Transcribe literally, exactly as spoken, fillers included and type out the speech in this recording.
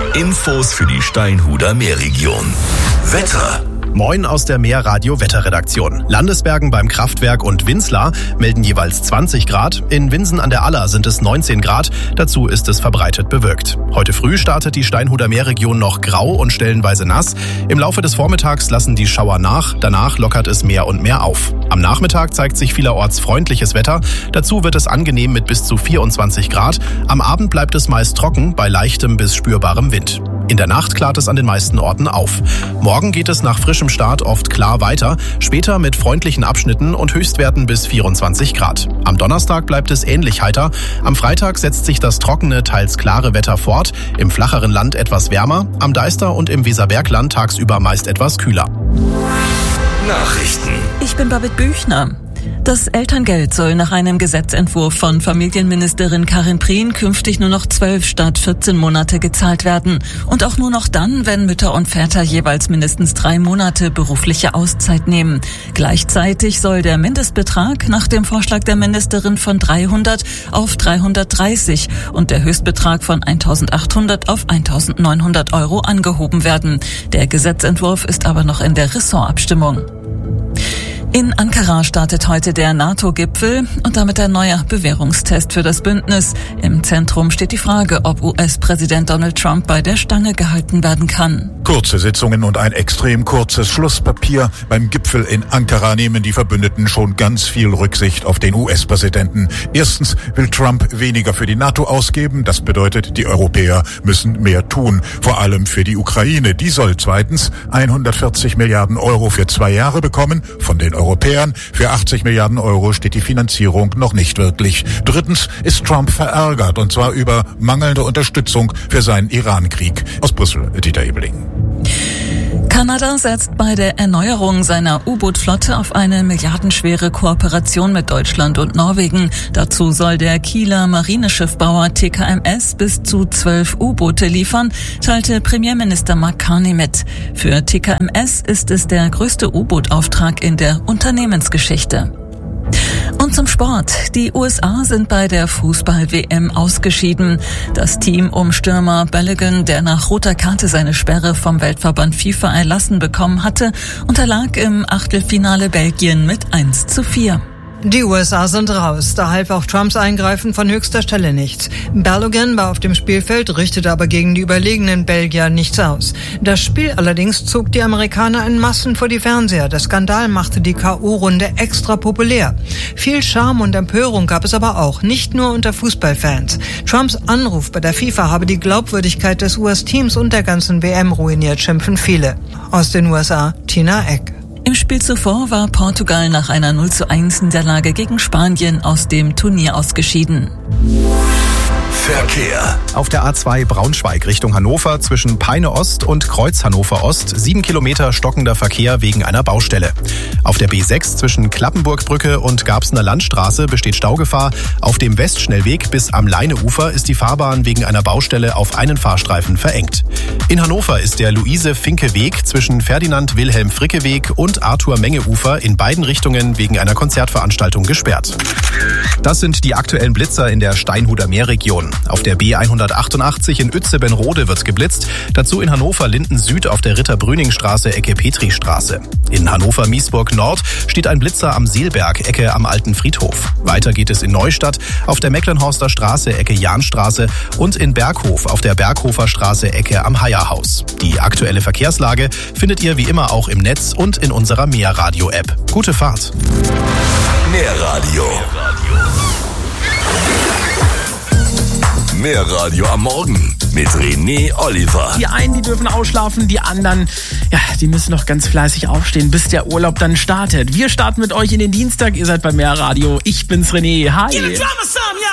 Infos für die Steinhuder Meerregion. Wetter. Moin aus der Meerradio-Wetterredaktion. Landesbergen beim Kraftwerk und Winzlar melden jeweils zwanzig Grad. In Winsen an der Aller sind es neunzehn Grad. Dazu ist es verbreitet bewölkt. Heute früh startet die Steinhuder Meerregion noch grau und stellenweise nass. Im Laufe des Vormittags lassen die Schauer nach. Danach lockert es mehr und mehr auf. Am Nachmittag zeigt sich vielerorts freundliches Wetter. Dazu wird es angenehm mit bis zu vierundzwanzig Grad. Am Abend bleibt es meist trocken bei leichtem bis spürbarem Wind. In der Nacht klart es an den meisten Orten auf. Morgen geht es nach frischem Start oft klar weiter, später mit freundlichen Abschnitten und Höchstwerten bis vierundzwanzig Grad. Am Donnerstag bleibt es ähnlich heiter. Am Freitag setzt sich das trockene, teils klare Wetter fort, im flacheren Land etwas wärmer, am Deister und im Weserbergland tagsüber meist etwas kühler. Nachrichten. Ich bin Babette Büchner. Das Elterngeld soll nach einem Gesetzentwurf von Familienministerin Karin Prien künftig nur noch zwölf statt vierzehn Monate gezahlt werden. Und auch nur noch dann, wenn Mütter und Väter jeweils mindestens drei Monate berufliche Auszeit nehmen. Gleichzeitig soll der Mindestbetrag nach dem Vorschlag der Ministerin von dreihundert auf dreihundertdreißig und der Höchstbetrag von eintausendachthundert auf eintausendneunhundert Euro angehoben werden. Der Gesetzentwurf ist aber noch in der Ressortabstimmung. In Ankara startet heute der NATO-Gipfel und damit ein neuer Bewährungstest für das Bündnis. Im Zentrum steht die Frage, ob U S-Präsident Donald Trump bei der Stange gehalten werden kann. Kurze Sitzungen und ein extrem kurzes Schlusspapier. Beim Gipfel in Ankara nehmen die Verbündeten schon ganz viel Rücksicht auf den U S-Präsidenten. Erstens will Trump weniger für die NATO ausgeben. Das bedeutet, die Europäer müssen mehr tun. Vor allem für die Ukraine. Die soll zweitens hundertvierzig Milliarden Euro für zwei Jahre bekommen. Von den Europäern. Für achtzig Milliarden Euro steht die Finanzierung noch nicht wirklich. Drittens ist Trump verärgert, und zwar über mangelnde Unterstützung für seinen Iran-Krieg. Aus Brüssel, Dieter Ebeling. Kanada setzt bei der Erneuerung seiner U-Boot-Flotte auf eine milliardenschwere Kooperation mit Deutschland und Norwegen. Dazu soll der Kieler Marineschiffbauer T K M S bis zu zwölf U-Boote liefern, teilte Premierminister Mark Carney mit. Für T K M S ist es der größte U-Boot-Auftrag in der Unternehmensgeschichte. Und zum Sport. Die U S A sind bei der Fußball-W M ausgeschieden. Das Team um Stürmer Balogun, der nach roter Karte seine Sperre vom Weltverband FIFA erlassen bekommen hatte, unterlag im Achtelfinale Belgien mit eins zu vier. Die U S A sind raus, da half auch Trumps Eingreifen von höchster Stelle nichts. Balogun war auf dem Spielfeld, richtete aber gegen die überlegenen Belgier nichts aus. Das Spiel allerdings zog die Amerikaner in Massen vor die Fernseher. Der Skandal machte die K O-Runde extra populär. Viel Charme und Empörung gab es aber auch, nicht nur unter Fußballfans. Trumps Anruf bei der FIFA habe die Glaubwürdigkeit des U S-Teams und der ganzen W M ruiniert, schimpfen viele. Aus den U S A, Tina Eck. Im Spiel zuvor war Portugal nach einer null zu eins Niederlage gegen Spanien aus dem Turnier ausgeschieden. Verkehr. Auf der A zwei Braunschweig Richtung Hannover zwischen Peine Ost und Kreuz Hannover Ost sieben Kilometer stockender Verkehr wegen einer Baustelle. Auf der B sechs zwischen Klappenburgbrücke und Garbsener Landstraße besteht Staugefahr. Auf dem Westschnellweg bis am Leineufer ist die Fahrbahn wegen einer Baustelle auf einen Fahrstreifen verengt. In Hannover ist der Luise-Finke-Weg zwischen Ferdinand-Wilhelm-Fricke-Weg und Arthur-Menge-Ufer in beiden Richtungen wegen einer Konzertveranstaltung gesperrt. Das sind die aktuellen Blitzer in der Steinhuder Meerregion. Auf der B hundertachtundachtzig in Uetze-Benrode wird geblitzt. Dazu in Hannover Linden Süd auf der Ritter-Brüning-Straße Ecke Petristraße. In Hannover-Miesburg Nord steht ein Blitzer am Seelberg Ecke am Alten Friedhof. Weiter geht es in Neustadt auf der Mecklenhorster Straße Ecke Jahnstraße und in Berghof auf der Berghofer Straße Ecke am Heierhaus. Die aktuelle Verkehrslage findet ihr wie immer auch im Netz und in unserer Meerradio-App. Gute Fahrt! Meerradio. Meerradio am Morgen mit René Oliver. Die einen, die dürfen ausschlafen, die anderen, ja, die müssen noch ganz fleißig aufstehen, bis der Urlaub dann startet. Wir starten mit euch in den Dienstag. Ihr seid bei Meerradio. Ich bin's René. Hi.